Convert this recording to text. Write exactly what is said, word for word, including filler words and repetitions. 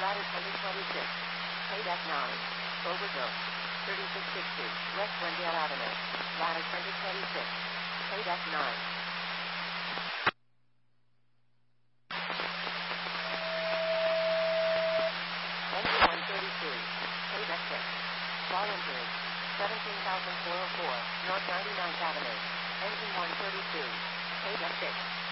ladder twenty twenty-six. Paydeck nine. Overgrowth. thirty-six sixty. West Glendale Avenue. Ladder twenty twenty-six. Paydeck nine. Engine one thirty-two. Paydeck six. Fall injury. seventeen thousand four hundred four. North ninety-ninth Avenue. Engine one thirty-two. Paydeck six.